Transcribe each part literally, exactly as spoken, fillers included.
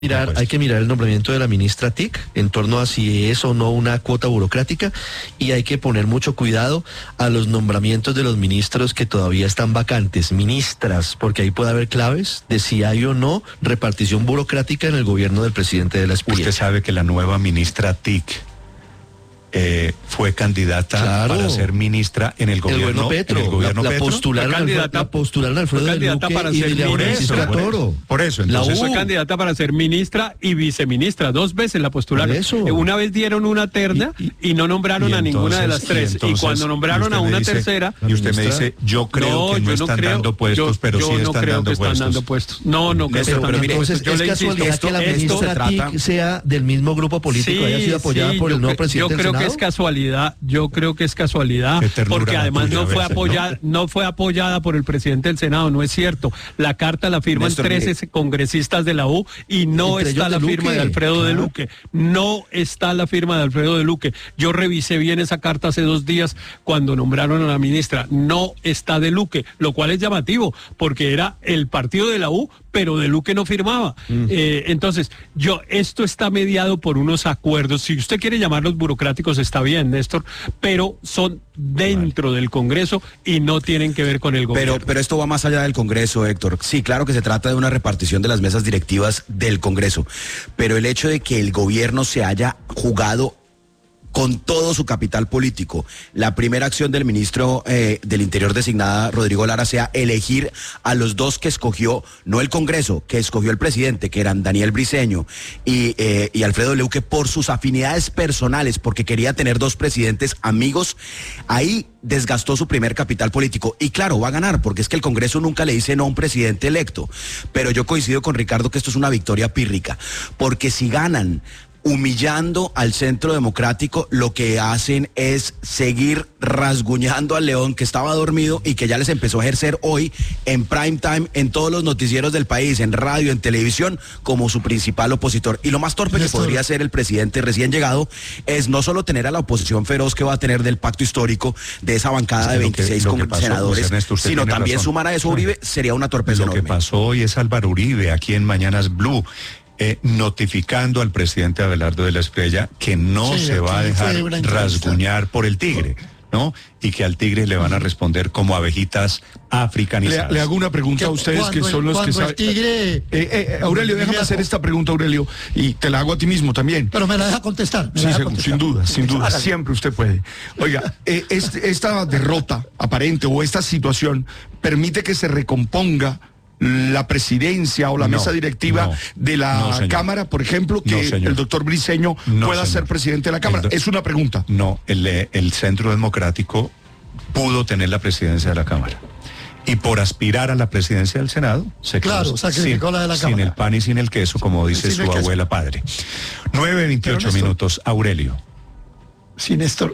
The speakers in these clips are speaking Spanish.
Mirar, hay que mirar el nombramiento de la ministra T I C en torno a si es o no una cuota burocrática, y hay que poner mucho cuidado a los nombramientos de los ministros que todavía están vacantes, ministras, porque ahí puede haber claves de si hay o no repartición burocrática en el gobierno del presidente de la Espriella. Usted sabe que la nueva ministra T I C Eh, fue candidata claro. para ser ministra en el gobierno, el gobierno Petro. En el gobierno la, la, Petro. Postularon al, la postularon a Alfredo de Luque para y ser Liliana Francisca Toro. Por eso, entonces fue candidata para ser ministra y viceministra, dos veces la postularon. Una vez dieron una terna y, y, y no nombraron y a entonces, ninguna de las tres. Y, entonces, y cuando nombraron a una dice, tercera. Y usted me dice, yo creo no, que no yo están no creo, dando puestos, yo, pero yo sí no están, creo dando que están puestos. dando puestos. No, no, que pero, pero mire, entonces yo es le casualidad insisto, que la ministra T I C sea del mismo grupo político, sí, haya sido apoyada sí, por el nuevo yo, presidente yo creo del que Senado. es casualidad, yo creo que es casualidad, porque además no fue apoyada, no fue apoyada por el presidente del Senado, no es cierto. La carta la firman Néstor, trece mire. congresistas de la U y no Entre está la de firma de Alfredo claro. de Luque. No está la firma de Alfredo de Luque. Yo revisé bien esa carta hace dos días cuando nombraron a la ministra. No está de Luque, lo cual es llamativo, porque era el partido de la U, pero de Luque no firmaba. Mm. Eh, entonces, yo, esto está mediado por unos acuerdos. Si usted quiere llamarlos burocráticos, está bien, Néstor, pero son dentro vale. del Congreso y no tienen que ver con el gobierno. Pero, pero esto va más allá del Congreso, Héctor. Sí, claro que se trata de una repartición de las mesas directivas del Congreso, pero el hecho de que el gobierno se haya jugado con todo su capital político, la primera acción del ministro eh, del Interior designada, Rodrigo Lara, sea elegir a los dos que escogió, no el Congreso, que escogió el presidente, que eran Daniel Briceño y, eh, y Alfredo Luque, por sus afinidades personales, porque quería tener dos presidentes amigos, ahí desgastó su primer capital político. Y claro, va a ganar, porque es que el Congreso nunca le dice no a un presidente electo. Pero yo coincido con Ricardo que esto es una victoria pírrica, porque si ganan humillando al Centro Democrático, lo que hacen es seguir rasguñando al león que estaba dormido y que ya les empezó a ejercer hoy en prime time en todos los noticieros del país, en radio, en televisión, como su principal opositor. Y lo más torpe que podría hacer el presidente recién llegado es no solo tener a la oposición feroz que va a tener del pacto histórico de esa bancada de veintiséis lo que, lo que pasó, senadores, Ernesto, sino también razón. sumar a eso Uribe, sería una torpeza enorme. Lo que pasó hoy es Álvaro Uribe aquí en Mañanas Blue, Eh, notificando al presidente Abelardo de la Espriella que no sí, se va a dejar rasguñar por el tigre, ¿no? Y que al tigre le van a responder como abejitas africanizadas. Le, le hago una pregunta a ustedes que son el, los que saben. Tigre, eh, eh, Aurelio, déjame hacer esta pregunta, Aurelio, y te la hago a ti mismo también. Pero me la deja contestar. Sí, deja sí, contestar. sin duda, sin duda, Hágale. Siempre usted puede. Oiga, eh, este, esta derrota aparente o esta situación permite que se recomponga la presidencia o la no, mesa directiva no, de la no, Cámara, por ejemplo, que no, el doctor Briceño no, pueda señor. ser presidente de la Cámara. El, es una pregunta. No, el, el Centro Democrático pudo tener la presidencia de la Cámara. Y por aspirar a la presidencia del Senado, se claro, sacrificó sin, la de la sin Cámara. el pan y sin el queso, como dice sin su abuela padre. nueve veintiocho minutos, Aurelio. Sí, Néstor.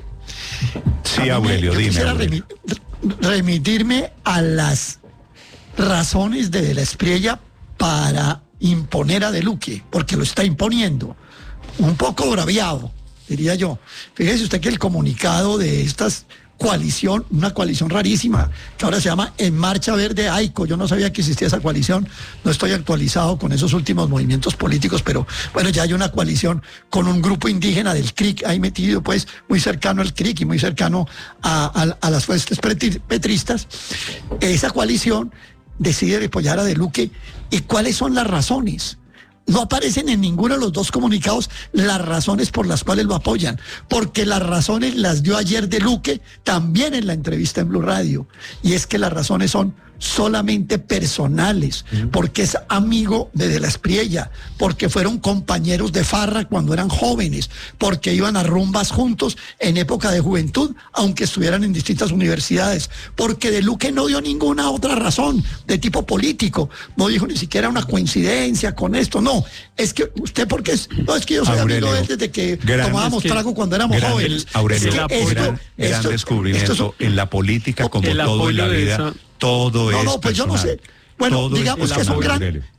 Sí, Aurelio, yo dime. Aurelio. Remitirme a las razones de, de la Espriella para imponer a De Luque, porque lo está imponiendo, un poco braviado, diría yo. Fíjese usted que el comunicado de esta coalición, una coalición rarísima, que ahora se llama En Marcha Verde AICO, yo no sabía que existía esa coalición, no estoy actualizado con esos últimos movimientos políticos, pero bueno, ya hay una coalición con un grupo indígena del C R I C ahí metido, pues, muy cercano al C R I C y muy cercano a, a, a las fuerzas petristas. Esa coalición decide apoyar a De Luque. ¿Y cuáles son las razones? No aparecen en ninguno de los dos comunicados las razones por las cuales lo apoyan, porque las razones las dio ayer De Luque también en la entrevista en Blue Radio, y es que las razones son solamente personales, uh-huh. porque es amigo de De la Espriella, porque fueron compañeros de farra cuando eran jóvenes, porque iban a rumbas juntos en época de juventud, aunque estuvieran en distintas universidades, porque De Luque no dio ninguna otra razón de tipo político, no dijo ni siquiera una coincidencia con esto, no, es que usted porque es, no es que yo soy Aurelio, amigo de él desde que tomábamos que, trago cuando éramos gran, jóvenes. Aurelio, es que esto, esto, gran, esto, gran descubrimiento esto es, en la política como todo en la vida. Todo no, es no, pues personal. yo no sé. Bueno, todo digamos es que es un gran,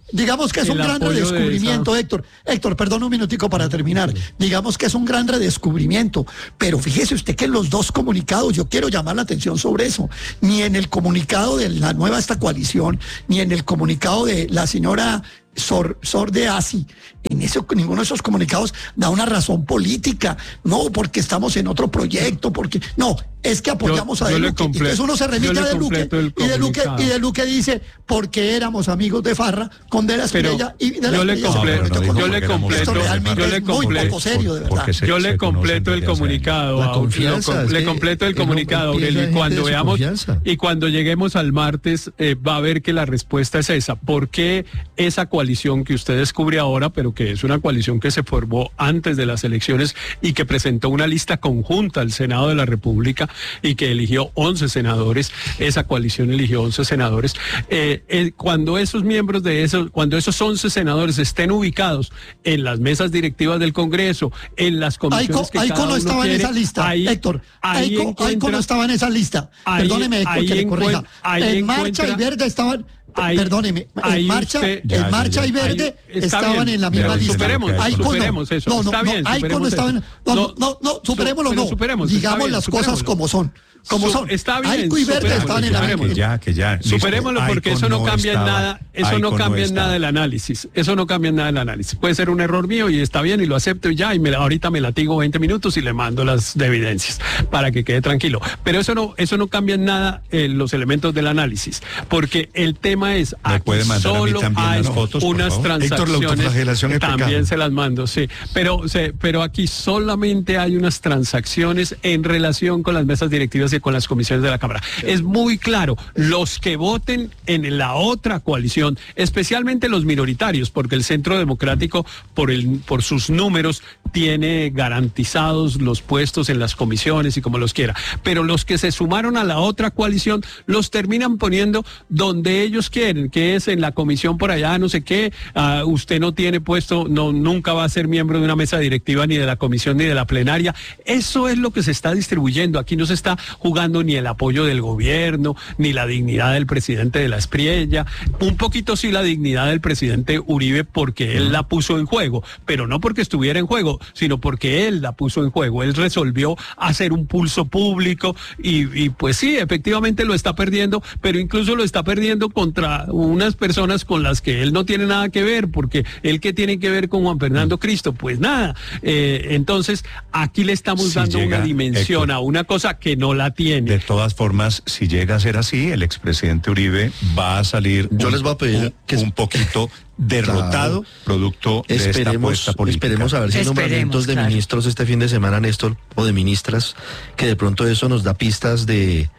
digamos que es un gran redescubrimiento, de Héctor. Héctor, perdón un minutico para terminar. Digamos que es un gran redescubrimiento, pero fíjese usted que en los dos comunicados, yo quiero llamar la atención sobre eso, ni en el comunicado de la nueva esta coalición, ni en el comunicado de la señora Sor, Sor de Asi, en eso, ninguno de esos comunicados da una razón política, no, porque estamos en otro proyecto, porque no, es que apoyamos yo, a De Luque. Entonces uno se remite a De Luque y De Luque y De Luque dice porque éramos amigos de Farra con De la Espriella y De la yo le completo, no, yo le completo, esto realmente yo le es muy poco serio, de verdad. Se, yo le completo el comunicado, a, confianza, le, le completo el comunicado, Aurelio, y cuando veamos y cuando lleguemos al martes eh, va a ver que la respuesta es esa. ¿Por qué esa coalición que usted descubre ahora, pero que es una coalición que se formó antes de las elecciones y que presentó una lista conjunta al Senado de la República y que eligió once senadores, esa coalición eligió once senadores, eh, eh, cuando esos miembros de esos, cuando esos once senadores estén ubicados en las mesas directivas del Congreso, en las comisiones que Aico cada no uno estaba quiere, en esa lista, ahí, Héctor, ahí Aico, encuentra, Aico no estaba en esa lista, ahí, perdóneme Héctor, que le corrija, en Marcha y Verde estaban... Ahí, Perdóneme, en Marcha, usted, ya, en Marcha ya, ya, y Verde estaban bien, en la misma lista. Superemos, Aico superemos no, eso. No, no, está no, bien, Aico no estaba en, no, no, no, no, superémoslo, no. Superemos, digamos bien, las cosas como son. Como son. Está bien. Aico y Verde estaban en la misma lista. Ya, que ya. Superémoslo porque eso no cambia en nada, eso no cambia en nada el análisis. Eso no cambia en nada el análisis. Puede ser un error mío y está bien y lo acepto y ya, y me, ahorita me latigo veinte minutos y le mando las evidencias para que quede tranquilo. Pero eso no, eso no cambia en nada eh, los elementos del análisis, porque el tema es aquí solo hay las fotos, unas transacciones. Héctor, también se las mando, sí. Pero, se, pero aquí solamente hay unas transacciones en relación con las mesas directivas y con las comisiones de la Cámara. Es muy claro, los que voten en la otra coalición, especialmente los minoritarios, porque el Centro Democrático, por, el, por sus números, tiene garantizados los puestos en las comisiones y como los quiera. Pero los que se sumaron a la otra coalición, los terminan poniendo donde ellos quieren, que es en la comisión por allá, no sé qué, uh, usted no tiene puesto, no, nunca va a ser miembro de una mesa directiva, ni de la comisión, ni de la plenaria. Eso es lo que se está distribuyendo. Aquí no se está jugando ni el apoyo del gobierno, ni la dignidad del presidente de la Espriella, un poquito sí la dignidad del presidente Uribe, porque él la puso en juego, pero no porque estuviera en juego, sino porque él la puso en juego. Él resolvió hacer un pulso público y, y pues sí, efectivamente lo está perdiendo, pero incluso lo está perdiendo contra unas personas con las que él no tiene nada que ver, porque él que tiene que ver con Juan Fernando Cristo, pues nada. Eh, entonces, aquí le estamos si dando llega, una dimensión Héctor, a una cosa que no la tiene. De todas formas, si llega a ser así, el expresidente Uribe va a salir Yo un, les voy a pedir un, que un poquito derrotado, claro, producto de esperemos, esta apuesta política. Esperemos a ver si hay nombramientos de claro. ministros este fin de semana, Néstor, o de ministras, que de pronto eso nos da pistas de,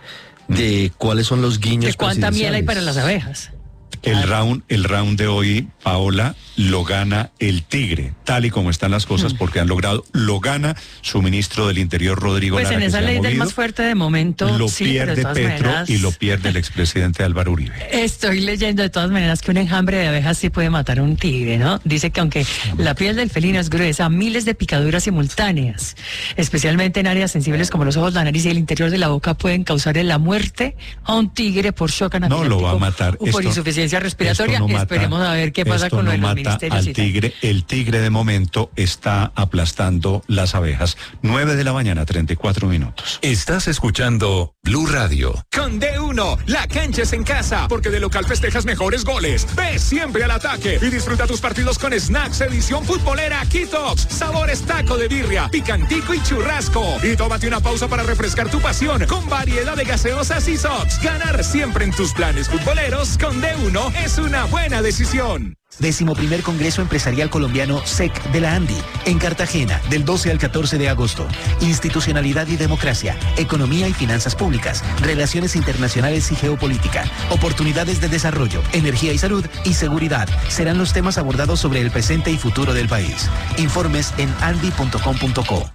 de cuáles son los guiños. ¿De cuánta miel hay para las abejas? El round, el round de hoy, Paola, lo gana el Tigre, tal y como están las cosas, porque han logrado, lo gana su ministro del Interior, Rodrigo Lara. Pues en esa ley del más fuerte de momento, lo sí, pierde de Petro maneras, y lo pierde el expresidente Álvaro Uribe. Estoy leyendo de todas maneras que un enjambre de abejas sí puede matar a un tigre, ¿no? Dice que aunque la piel del felino es gruesa, miles de picaduras simultáneas, especialmente en áreas sensibles como los ojos, la nariz y el interior de la boca, pueden causarle la muerte a un tigre por shock anafiláctico. No lo va a matar. O por esto, insuficiencia respiratoria. No mata, esperemos a ver qué pasa con no lo de los mata ministerios. Al tigre, el tigre de momento está aplastando las abejas. nueve de la mañana, treinta y cuatro minutos. Estás escuchando Blue Radio. Con D uno, la cancha es en casa, porque de local festejas mejores goles. Ve siempre al ataque y disfruta tus partidos con Snacks edición futbolera Kitox. Sabores taco de birria, picantico y churrasco. Y tómate una pausa para refrescar tu pasión con variedad de gaseosas y sots. Ganar siempre en tus planes futboleros con D uno es una buena decisión. Décimo primer Congreso Empresarial Colombiano S E C de la ANDI, en Cartagena, del doce al catorce de agosto. Institucionalidad y democracia, economía y finanzas públicas, relaciones internacionales y geopolítica, oportunidades de desarrollo, energía y salud y seguridad. Serán los temas abordados sobre el presente y futuro del país. Informes en andi punto com punto co.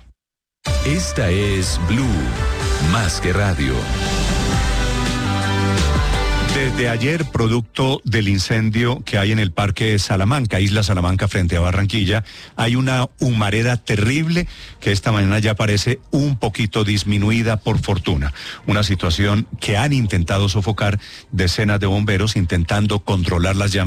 Esta es Blue, más que radio. Desde ayer, producto del incendio que hay en el Parque Salamanca, Isla Salamanca frente a Barranquilla, hay una humareda terrible que esta mañana ya parece un poquito disminuida por fortuna. Una situación que han intentado sofocar decenas de bomberos intentando controlar las llamas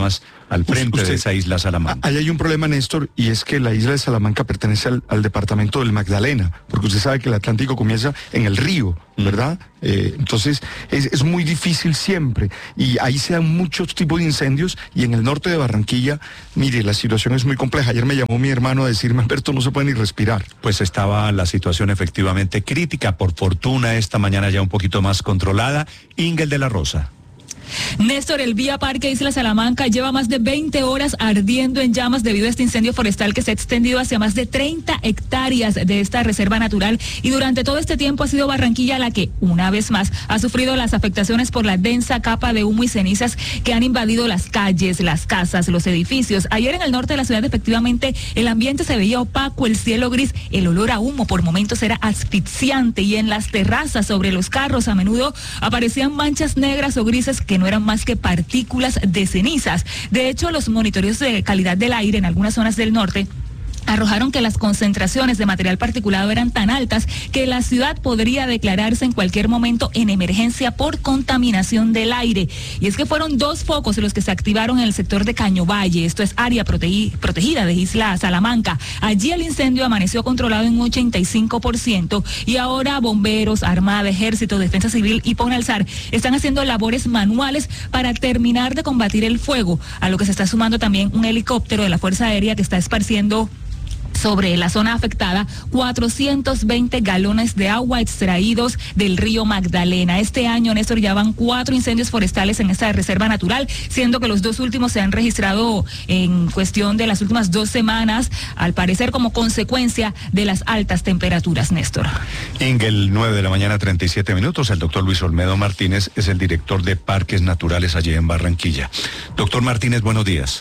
al frente usted, de esa isla Salamanca. Ahí hay un problema, Néstor, y es que la isla de Salamanca pertenece al, al departamento del Magdalena, porque usted sabe que el Atlántico comienza en el río, ¿verdad? Mm. Eh, entonces es, es muy difícil siempre, y ahí se dan muchos tipos de incendios, y en el norte de Barranquilla, mire, la situación es muy compleja. Ayer me llamó mi hermano a decirme, Alberto, no se puede ni respirar. Pues estaba la situación efectivamente crítica, por fortuna esta mañana ya un poquito más controlada. Ingel de la Rosa. Néstor, el Vía Parque Isla Salamanca lleva más de veinte horas ardiendo en llamas debido a este incendio forestal que se ha extendido hacia más de treinta hectáreas de esta reserva natural, y durante todo este tiempo ha sido Barranquilla la que, una vez más, ha sufrido las afectaciones por la densa capa de humo y cenizas que han invadido las calles, las casas, los edificios. Ayer en el norte de la ciudad, efectivamente, el ambiente se veía opaco, el cielo gris, el olor a humo por momentos era asfixiante, y en las terrazas sobre los carros a menudo aparecían manchas negras o grises que no eran más que partículas de cenizas. De hecho, los monitoreos de calidad del aire en algunas zonas del norte arrojaron que las concentraciones de material particulado eran tan altas que la ciudad podría declararse en cualquier momento en emergencia por contaminación del aire. Y es que fueron dos focos los que se activaron en el sector de Cañovalle, esto es área protegi- protegida de Isla Salamanca. Allí el incendio amaneció controlado en un ochenta y cinco por ciento, y ahora bomberos, Armada, Ejército, Defensa Civil y Ponalsar están haciendo labores manuales para terminar de combatir el fuego, a lo que se está sumando también un helicóptero de la Fuerza Aérea que está esparciendo sobre la zona afectada cuatrocientos veinte galones de agua extraídos del río Magdalena. Este año, Néstor, ya van cuatro incendios forestales en esta reserva natural, siendo que los dos últimos se han registrado en cuestión de las últimas dos semanas, al parecer como consecuencia de las altas temperaturas, Néstor. Ingel, nueve de la mañana, treinta y siete minutos. El doctor Luis Olmedo Martínez es el director de Parques Naturales allí en Barranquilla. Doctor Martínez, buenos días.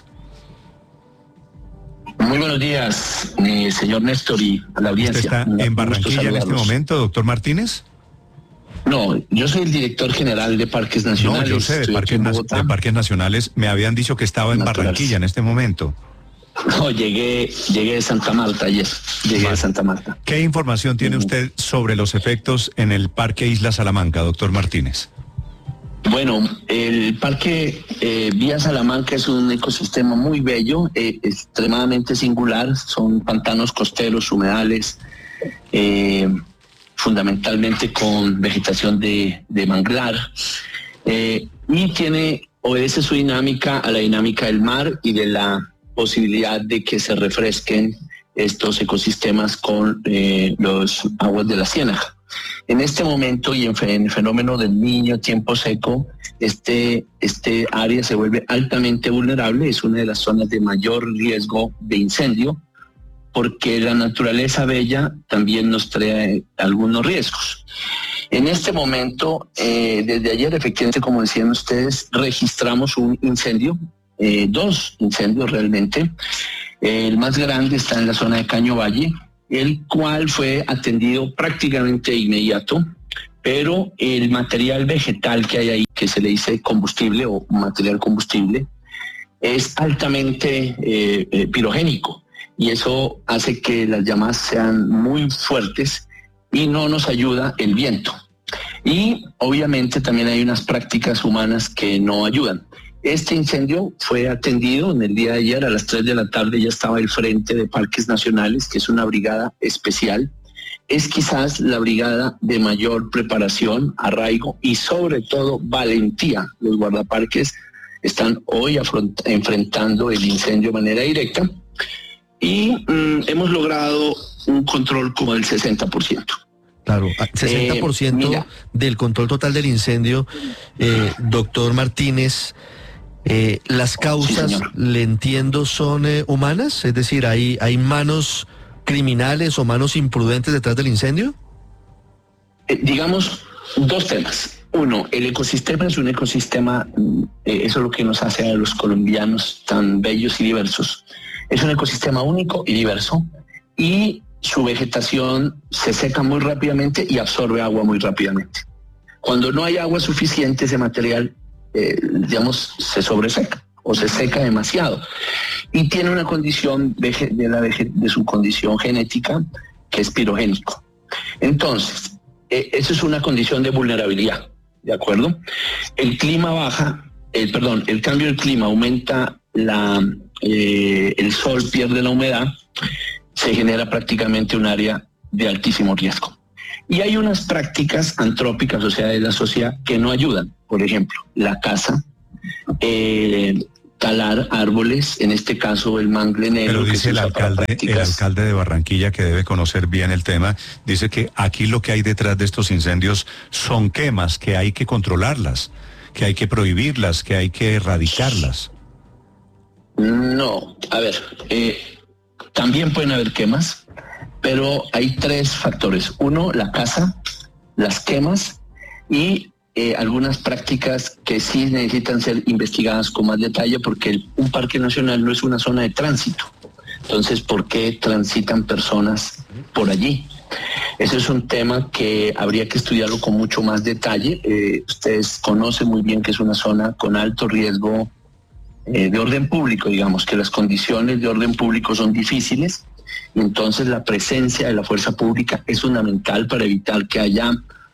Muy buenos días, eh, señor Néstor, y a la audiencia. ¿Usted está en Barranquilla en este momento, doctor Martínez? No, yo soy el director general de Parques Nacionales. No, yo sé, de parques, de parques Nacionales. Me habían dicho que estaba en Naturales. Barranquilla en este momento. No, llegué, llegué de Santa Marta ayer, llegué vale. de Santa Marta. ¿Qué información tiene usted sobre los efectos en el Parque Isla Salamanca, doctor Martínez? Bueno, el Parque eh, Vía Salamanca es un ecosistema muy bello, eh, extremadamente singular. Son pantanos costeros, humedales, eh, fundamentalmente con vegetación de, de manglar, eh, y tiene, obedece su dinámica a la dinámica del mar y de la posibilidad de que se refresquen estos ecosistemas con eh, los aguas de la ciénaga. En este momento y en, en el fenómeno del Niño, tiempo seco, este, este área se vuelve altamente vulnerable, es una de las zonas de mayor riesgo de incendio, porque la naturaleza bella también nos trae algunos riesgos. En este momento, eh, desde ayer, efectivamente, como decían ustedes, registramos un incendio, eh, dos incendios realmente. El más grande está en la zona de Cañovalle, el cual fue atendido prácticamente de inmediato, pero el material vegetal que hay ahí, que se le dice combustible o material combustible, es altamente eh, eh, pirogénico, y eso hace que las llamas sean muy fuertes y no nos ayuda el viento. Y obviamente también hay unas prácticas humanas que no ayudan. Este incendio fue atendido en el día de ayer a las tres de la tarde, ya estaba el Frente de Parques Nacionales, que es una brigada especial. Es quizás la brigada de mayor preparación, arraigo y sobre todo valentía. Los guardaparques están hoy afront- enfrentando el incendio de manera directa, y mmm, hemos logrado un control como del sesenta por ciento. Claro, sesenta por ciento eh, del control total del incendio, eh, doctor Martínez. Eh, las causas, sí, le entiendo, son eh, humanas, es decir, ¿hay, hay manos criminales o manos imprudentes detrás del incendio? Eh, digamos, dos temas. Uno, el ecosistema es un ecosistema, eh, eso es lo que nos hace a los colombianos tan bellos y diversos. Es un ecosistema único y diverso, y su vegetación se seca muy rápidamente y absorbe agua muy rápidamente. Cuando no hay agua suficiente, ese material Eh, digamos, se sobreseca o se seca demasiado, y tiene una condición de, de, la, de su condición genética, que es pirogénico. Entonces, eh, eso es una condición de vulnerabilidad, ¿de acuerdo? El clima baja, el, perdón, el cambio del clima aumenta la, eh, el sol pierde la humedad, se genera prácticamente un área de altísimo riesgo. Y hay unas prácticas antrópicas, o sea, de la sociedad, que no ayudan. Por ejemplo, la caza, eh, talar árboles, en este caso el mangle negro. Pero dice el alcalde, el alcalde de Barranquilla, que debe conocer bien el tema, dice que aquí lo que hay detrás de estos incendios son quemas, que hay que controlarlas, que hay que prohibirlas, que hay que erradicarlas. No, a ver, eh, también pueden haber quemas, pero hay tres factores. Uno, la caza, las quemas y eh, algunas prácticas que sí necesitan ser investigadas con más detalle, porque el, un parque nacional no es una zona de tránsito. Entonces, ¿por qué transitan personas por allí? Ese es un tema que habría que estudiarlo con mucho más detalle. Eh, ustedes conocen muy bien que es una zona con alto riesgo eh, de orden público, digamos, que las condiciones de orden público son difíciles, y entonces la presencia de la fuerza pública es fundamental para evitar que haya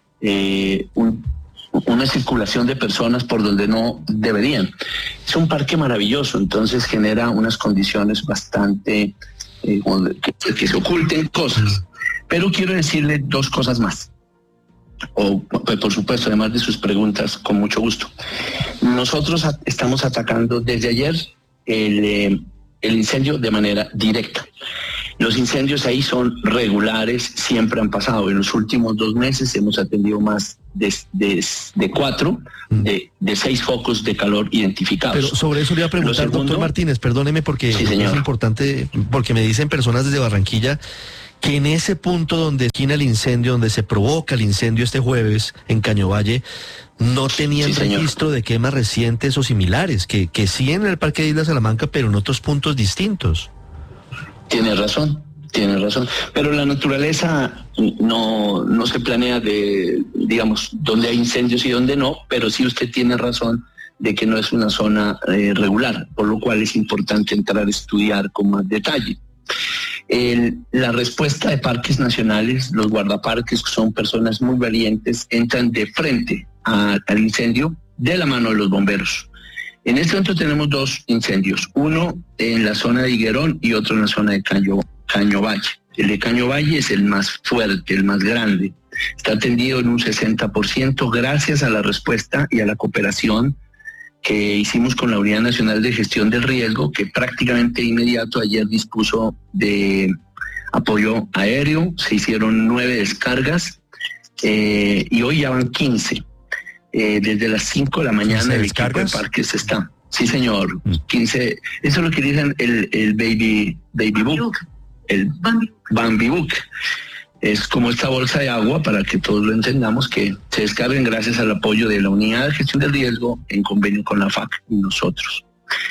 eh, un, una circulación de personas por donde no deberían. Es un parque maravilloso, entonces genera unas condiciones bastante eh, que, que se oculten cosas. Pero quiero decirle dos cosas más. O, por supuesto, además de sus preguntas, con mucho gusto. Nosotros a, estamos atacando desde ayer el, eh, el incendio de manera directa. Los incendios ahí son regulares, siempre han pasado. En los últimos dos meses hemos atendido más de, de, de cuatro, de, de seis focos de calor identificados. Pero sobre eso le iba a preguntar, segundo, doctor Martínez, perdóneme porque sí, es importante, porque me dicen personas desde Barranquilla que en ese punto donde esquina el incendio, donde se provoca el incendio este jueves en Cañovalle, no tenían sí, registro de quemas recientes o similares, que, que sí en el Parque de Isla Salamanca, pero en otros puntos distintos. Tiene razón, tiene razón. Pero la naturaleza no, no se planea de, digamos, donde hay incendios y donde no, pero sí usted tiene razón de que no es una zona eh, regular, por lo cual es importante entrar a estudiar con más detalle. El, la respuesta de parques nacionales, los guardaparques son personas muy valientes, entran de frente a, al incendio de la mano de los bomberos. En este momento tenemos dos incendios, uno en la zona de Higuerón y otro en la zona de Caño, Cañovalle. El de Cañovalle es el más fuerte, el más grande. Está atendido en un sesenta por ciento gracias a la respuesta y a la cooperación que hicimos con la Unidad Nacional de Gestión del Riesgo, que prácticamente inmediato ayer dispuso de apoyo aéreo. Se hicieron nueve descargas eh, y hoy ya van quince. Eh, desde las cinco de la mañana el equipo de parques está. Sí, señor. Mm. quince. Eso es lo que dicen el, el baby, baby book. El Bambi. Bambi book. Es como esta bolsa de agua, para que todos lo entendamos, que se descarguen gracias al apoyo de la Unidad de Gestión del Riesgo en convenio con la F A C y nosotros.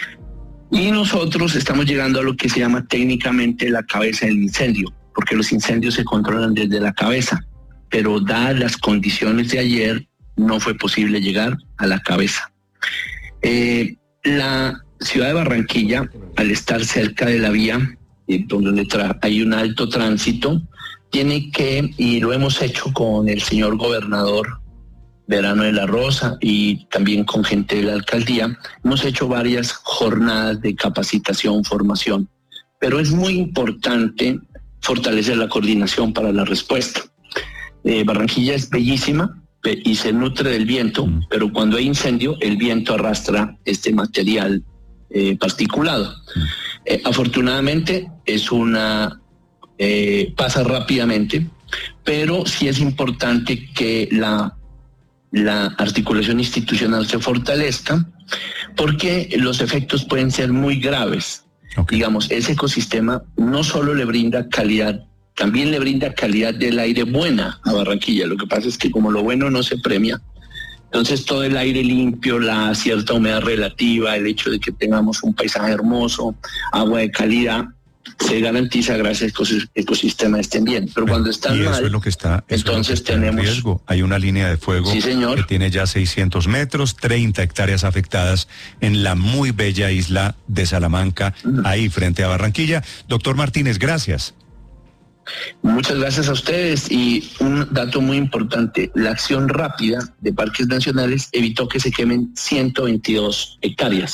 Y nosotros estamos llegando a lo que se llama técnicamente la cabeza del incendio, porque los incendios se controlan desde la cabeza, pero dadas las condiciones de ayer, no fue posible llegar a la cabeza. Eh, la ciudad de Barranquilla, al estar cerca de la vía, eh, donde tra- hay un alto tránsito, tiene que, y lo hemos hecho con el señor gobernador Verano de la Rosa y también con gente de la alcaldía, hemos hecho varias jornadas de capacitación, formación, pero es muy importante fortalecer la coordinación para la respuesta. Eh, Barranquilla es bellísima y se nutre del viento, mm. pero cuando hay incendio, el viento arrastra este material eh, particulado. Mm. Eh, afortunadamente es una... Eh, pasa rápidamente, pero sí es importante que la, la articulación institucional se fortalezca, porque los efectos pueden ser muy graves. Okay. Digamos, ese ecosistema no solo le brinda calidad, también le brinda calidad del aire buena a Barranquilla. Lo que pasa es que como lo bueno no se premia, entonces todo el aire limpio, la cierta humedad relativa, el hecho de que tengamos un paisaje hermoso, agua de calidad, se garantiza gracias a que el ecosistema estén bien. Pero cuando están y eso mal, es lo que está, entonces es que está tenemos... en riesgo. Hay una línea de fuego sí, señor. que tiene ya seiscientos metros, treinta hectáreas afectadas en la muy bella isla de Salamanca, uh-huh. ahí frente a Barranquilla. Doctor Martínez, gracias. Muchas gracias a ustedes, y un dato muy importante, la acción rápida de Parques Nacionales evitó que se quemen ciento veintidós hectáreas.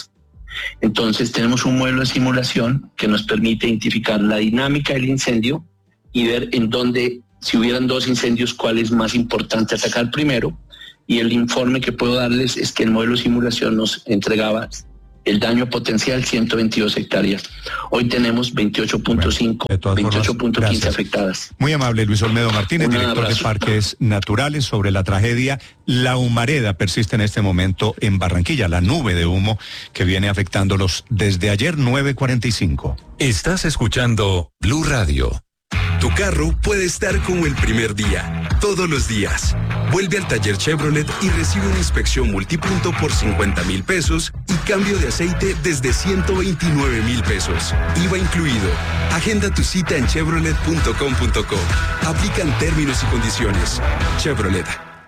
Entonces tenemos un modelo de simulación que nos permite identificar la dinámica del incendio y ver en dónde, si hubieran dos incendios, cuál es más importante atacar primero. Y el informe que puedo darles es que el modelo de simulación nos entregaba el daño potencial ciento veintidós hectáreas. Hoy tenemos veintiocho punto cinco, veintiocho punto quince afectadas. Muy amable Luis Olmedo Martínez, director de Parques Naturales, sobre la tragedia. La humareda persiste en este momento en Barranquilla, la nube de humo que viene afectándolos desde ayer nueve cuarenta y cinco. Estás escuchando Blue Radio. Tu carro puede estar como el primer día, todos los días. Vuelve al taller Chevrolet y recibe una inspección multipunto por cincuenta mil pesos y cambio de aceite desde ciento veintinueve mil pesos. I V A incluido. Agenda tu cita en chevrolet punto com punto co. Aplican términos y condiciones. Chevrolet.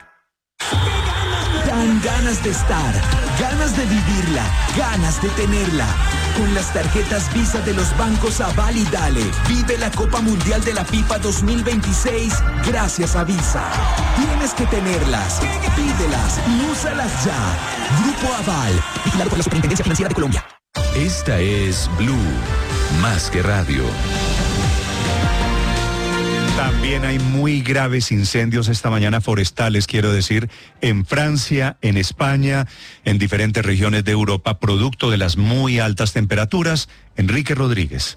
Dan ganas de estar, ganas de vivirla, ganas de tenerla. Con las tarjetas Visa de los bancos Aval y Dale, vive la Copa Mundial de la FIFA dos mil veintiséis gracias a Visa. Tienes que tenerlas, pídelas y úsalas ya. Grupo Aval, vigilado por la Superintendencia Financiera de Colombia. Esta es Blue, más que radio. También hay muy graves incendios esta mañana forestales, quiero decir, en Francia, en España, en diferentes regiones de Europa, producto de las muy altas temperaturas. Enrique Rodríguez.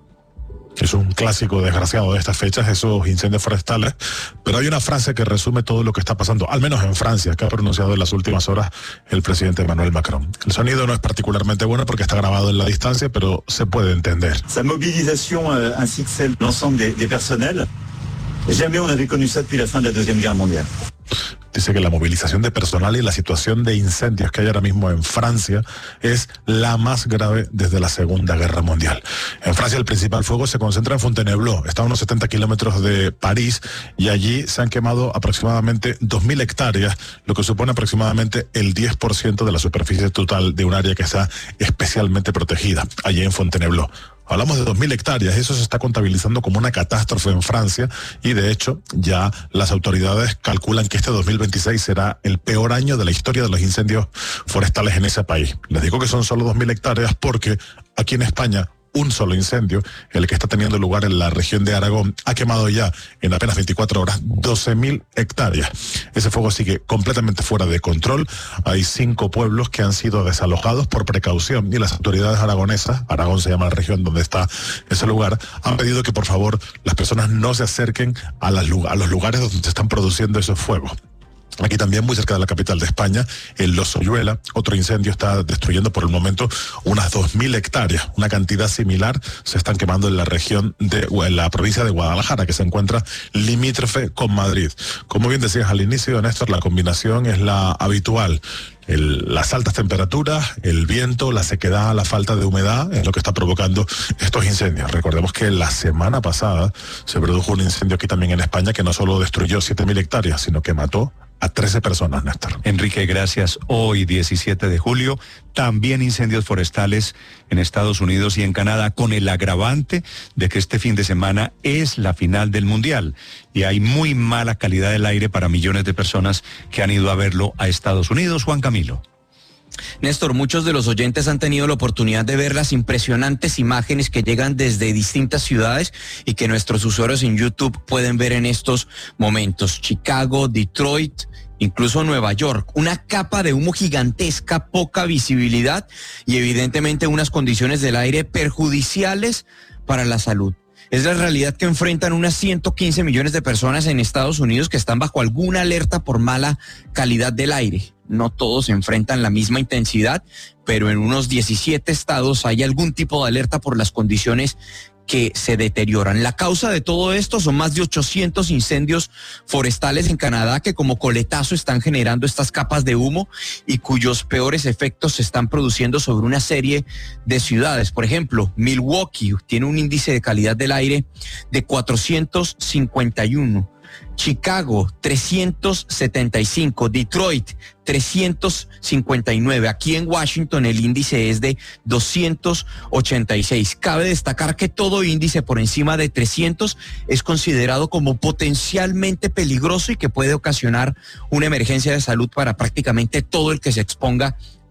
Es un clásico desgraciado de estas fechas, esos incendios forestales, pero hay una frase que resume todo lo que está pasando, al menos en Francia, que ha pronunciado en las últimas horas el presidente Emmanuel Macron. El sonido no es particularmente bueno porque está grabado en la distancia, pero se puede entender. Sa movilización euh, ainsi que celle de l'ensemble des, des personnels, jamais on avait connu ça depuis la fin de la Deuxième Guerre mondiale. Dice que la movilización de personal y la situación de incendios que hay ahora mismo en Francia es la más grave desde la Segunda Guerra Mundial. En Francia el principal fuego se concentra en Fontainebleau, está a unos setenta kilómetros de París, y allí se han quemado aproximadamente dos mil hectáreas, lo que supone aproximadamente el diez por ciento de la superficie total de un área que está especialmente protegida, allí en Fontainebleau. Hablamos de dos mil hectáreas, eso se está contabilizando como una catástrofe en Francia y de hecho ya las autoridades calculan que este dos mil veintiséis será el peor año de la historia de los incendios forestales en ese país. Les digo que son solo dos mil hectáreas porque aquí en España un solo incendio, el que está teniendo lugar en la región de Aragón, ha quemado ya en apenas veinticuatro horas doce mil hectáreas. Ese fuego sigue completamente fuera de control. Hay cinco pueblos que han sido desalojados por precaución y las autoridades aragonesas, Aragón se llama la región donde está ese lugar, han pedido que por favor las personas no se acerquen a, las, a los lugares donde se están produciendo esos fuegos. Aquí también, muy cerca de la capital de España, en Lozoyuela, otro incendio está destruyendo por el momento unas dos mil hectáreas. Una cantidad similar se están quemando en la región de en la provincia de Guadalajara, que se encuentra limítrofe con Madrid. Como bien decías al inicio, Néstor, la combinación es la habitual. El, las altas temperaturas, el viento, la sequedad, la falta de humedad es lo que está provocando estos incendios. Recordemos que la semana pasada se produjo un incendio aquí también en España que no solo destruyó siete mil hectáreas, sino que mató a trece personas, Néstor. Enrique, gracias. Hoy, diecisiete de julio, también incendios forestales en Estados Unidos y en Canadá, con el agravante de que este fin de semana es la final del Mundial y hay muy mala calidad del aire para millones de personas que han ido a verlo a Estados Unidos. Juan Camilo. Néstor, muchos de los oyentes han tenido la oportunidad de ver las impresionantes imágenes que llegan desde distintas ciudades y que nuestros usuarios en YouTube pueden ver en estos momentos. Chicago, Detroit, incluso Nueva York. Una capa de humo gigantesca, poca visibilidad y evidentemente unas condiciones del aire perjudiciales para la salud. Es la realidad que enfrentan unas ciento quince millones de personas en Estados Unidos que están bajo alguna alerta por mala calidad del aire. No todos enfrentan la misma intensidad, pero en unos diecisiete estados hay algún tipo de alerta por las condiciones que se deterioran. La causa de todo esto son más de ochocientos incendios forestales en Canadá que como coletazo están generando estas capas de humo y cuyos peores efectos se están produciendo sobre una serie de ciudades. Por ejemplo, Milwaukee tiene un índice de calidad del aire de cuatrocientos cincuenta y uno. Chicago, trescientos setenta y cinco, Detroit, trescientos cincuenta y nueve. Aquí en Washington el índice es de doscientos ochenta y seis. Cabe destacar que todo índice por encima de trescientos es considerado como potencialmente peligroso y que puede ocasionar una emergencia de salud para prácticamente todo el que se exponga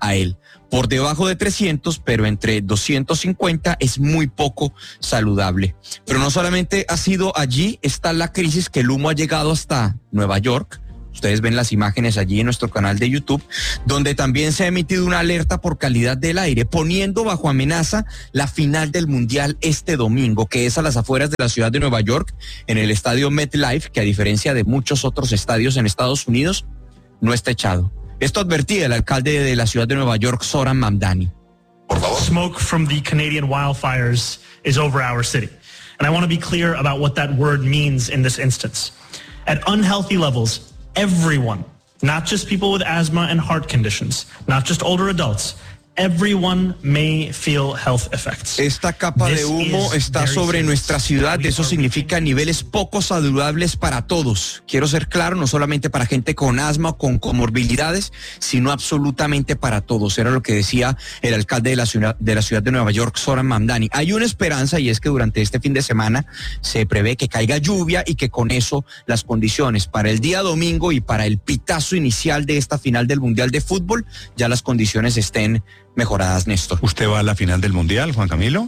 a él. Por debajo de trescientos, pero entre doscientos cincuenta es muy poco saludable. Pero no solamente ha sido allí, está la crisis que el humo ha llegado hasta Nueva York. Ustedes ven las imágenes allí en nuestro canal de YouTube, donde también se ha emitido una alerta por calidad del aire, poniendo bajo amenaza la final del Mundial este domingo, que es a las afueras de la ciudad de Nueva York, en el estadio MetLife, que a diferencia de muchos otros estadios en Estados Unidos, no está echado. Esto advertía el alcalde de la ciudad de Nueva York, Zoran Mamdani. Por favor. Smoke from the Canadian wildfires is over our city. And I want to be clear about what that word means in this instance. At unhealthy levels, everyone, not just people with asthma and heart conditions, not just older adults, everyone may feel health effects. Esta capa de humo está sobre nuestra ciudad. Eso significa niveles poco saludables para todos. Quiero ser claro, no solamente para gente con asma o con comorbilidades, sino absolutamente para todos. Era lo que decía el alcalde de la ciudad de, la ciudad de Nueva York, Zoran Mamdani. Hay una esperanza, y es que durante este fin de semana se prevé que caiga lluvia y que con eso las condiciones para el día domingo y para el pitazo inicial de esta final del Mundial de Fútbol, ya las condiciones estén mejoradas, Néstor. ¿Usted va a la final del Mundial, Juan Camilo?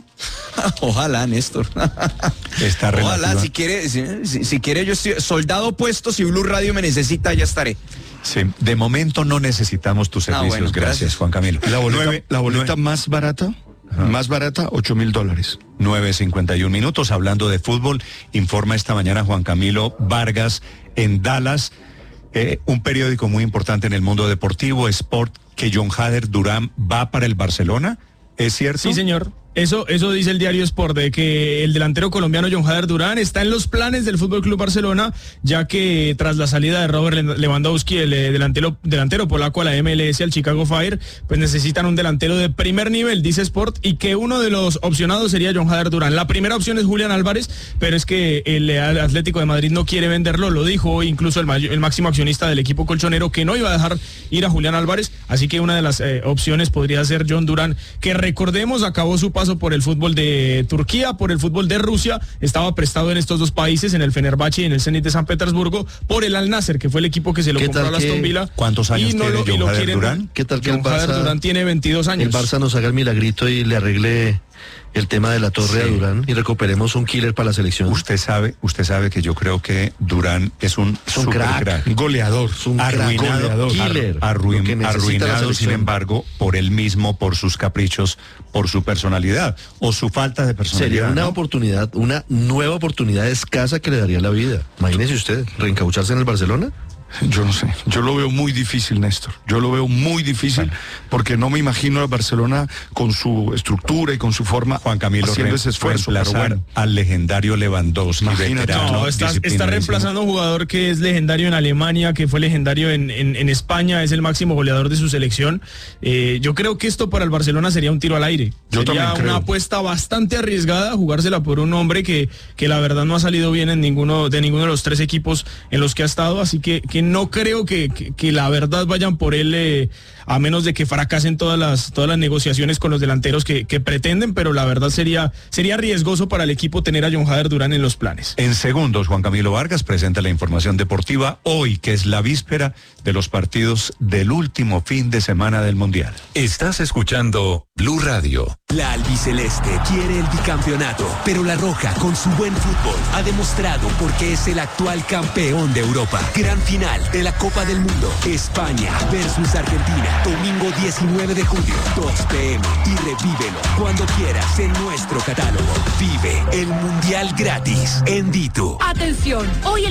Ojalá, Néstor. Está relativa. Ojalá, si quiere, si, si, si quiere, yo estoy soldado puesto, si Blue Radio me necesita, ya estaré. Sí, de momento no necesitamos tus servicios. Ah, bueno, gracias, gracias, Juan Camilo. La boleta, nueve, la boleta nueve. más barata, Ajá. más barata, ocho mil dólares. nueve cincuenta y uno minutos, hablando de fútbol, informa esta mañana Juan Camilo Vargas en Dallas, eh, un periódico muy importante en el mundo deportivo, Sport, que Jon Hader Durán va para el Barcelona, ¿es cierto? Sí, señor. Eso, eso dice el diario Sport, de que el delantero colombiano Jon Hader Durán está en los planes del Fútbol Club Barcelona, ya que tras la salida de Robert Lewandowski, el delantero, delantero polaco a la M L S, al Chicago Fire, pues necesitan un delantero de primer nivel, dice Sport, y que uno de los opcionados sería Jon Hader Durán. La primera opción es Julián Álvarez, pero es que el Atlético de Madrid no quiere venderlo, lo dijo incluso el, el máximo accionista del equipo colchonero, que no iba a dejar ir a Julián Álvarez, así que una de las eh, opciones podría ser Jon Durán, que recordemos acabó su paso por el fútbol de Turquía, por el fútbol de Rusia, estaba prestado en estos dos países, en el Fenerbahce y en el Zenit de San Petersburgo, por el Al Nassr, que fue el equipo que se lo compró a Aston Villa. ¿Cuántos años y no tiene lo, Jon lo Hader quieren, Durán? ¿Qué tal que Jon el Barça, Hader Durán tiene veintidós años? El Barça nos haga el milagrito y le arregle el tema de la torre sí. a Durán y recuperemos un killer para la selección. Usted sabe, usted sabe que yo creo que Durán es un, es un crack, crack, goleador, es un arruinado, goleador, killer, arruin, arruinado sin embargo por él mismo, por sus caprichos, por su personalidad o su falta de personalidad. Sería una ¿no? oportunidad, una nueva oportunidad escasa que le daría la vida. Imagínese usted, reencaucharse en el Barcelona. Yo no sé, yo lo veo muy difícil, Néstor. Yo lo veo muy difícil bueno. porque no me imagino a Barcelona con su estructura y con su forma Juan Camilo haciendo ese esfuerzo. Reemplazar bueno. al legendario Lewandowski. No, está, está reemplazando a un jugador que es legendario en Alemania, que fue legendario en, en, en España, es el máximo goleador de su selección. Eh, yo creo que esto para el Barcelona sería un tiro al aire. Yo sería una creo. apuesta bastante arriesgada, jugársela por un hombre que, que la verdad no ha salido bien en ninguno de ninguno de los tres equipos en los que ha estado, así que, que no creo que, que, que la verdad vayan por él, eh, a menos de que fracasen todas las, todas las negociaciones con los delanteros que, que pretenden, pero la verdad sería, sería riesgoso para el equipo tener a Jon Hader Durán en los planes. En segundos, Juan Camilo Vargas presenta la información deportiva hoy, que es la víspera de los partidos del último fin de semana del Mundial. Estás escuchando Blue Radio. La albiceleste quiere el bicampeonato, pero la roja, con su buen fútbol, ha demostrado por qué es el actual campeón de Europa. Gran final de la Copa del Mundo. España versus Argentina. Domingo diecinueve de julio, dos pe eme. Y revívelo cuando quieras en nuestro catálogo. Vive el Mundial gratis en Dito. Atención, hoy el